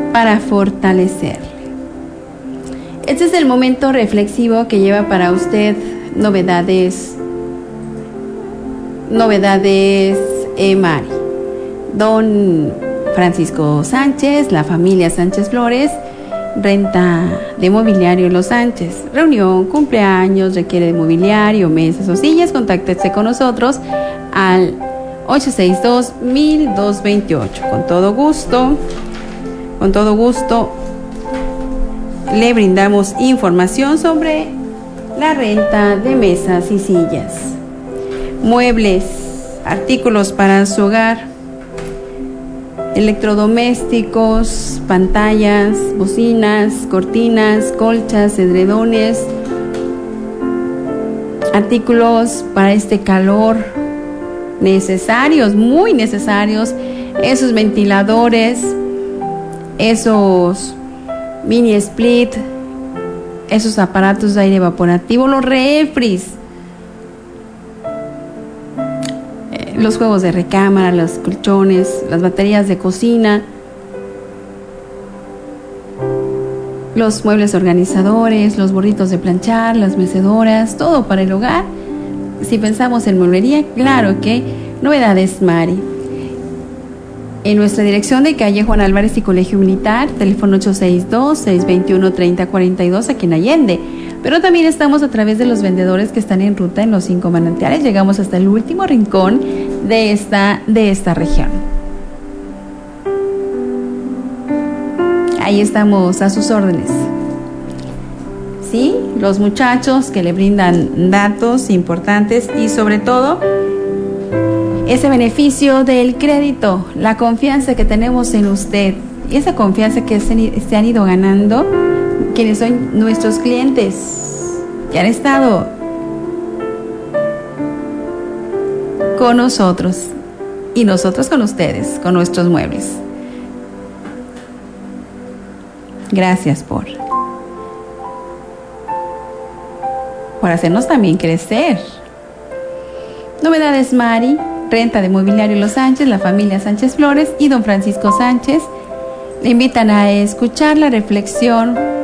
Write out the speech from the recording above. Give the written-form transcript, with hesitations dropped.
para fortalecerle. Este es el momento reflexivo que lleva para usted novedades Mari. Don Francisco Sánchez, la familia Sánchez Flores, renta de mobiliario Los Sánchez. Reunión, cumpleaños, requiere de mobiliario, mesas o sillas. Contáctese con nosotros al 862-1228. Con todo gusto le brindamos información sobre la renta de mesas y sillas. Muebles, artículos para su hogar, electrodomésticos, pantallas, bocinas, cortinas, colchas, edredones, artículos para este calor necesarios, muy necesarios, esos ventiladores, esos mini split, esos aparatos de aire evaporativo, los refris, los juegos de recámara, los colchones, las baterías de cocina, los muebles organizadores, los burritos de planchar, las mecedoras, todo para el hogar. Si pensamos en mueblería, claro que Novedades Mari. En nuestra dirección de calle Juan Álvarez y Colegio Militar, teléfono 862-621-3042 aquí en Allende. Pero también estamos a través de los vendedores que están en ruta en los 5 manantiales. Llegamos hasta el último rincón de esta región. Ahí estamos a sus órdenes. Sí, los muchachos que le brindan datos importantes y sobre todo ese beneficio del crédito, la confianza que tenemos en usted y esa confianza que se han ido ganando quienes son nuestros clientes que han estado con nosotros y nosotros con ustedes, con nuestros muebles. Gracias por hacernos también crecer. Novedades Mari, renta de mobiliario Los Sánchez, la familia Sánchez Flores y don Francisco Sánchez le invitan a escuchar la reflexión